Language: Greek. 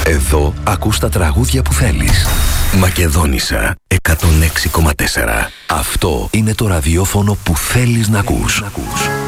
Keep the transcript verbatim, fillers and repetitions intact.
Εδώ ακούς τα τραγούδια που θέλεις. Μακεδόνισσα εκατόν έξι κόμμα τέσσερα. Αυτό είναι το ραδιόφωνο που θέλεις να ακούς.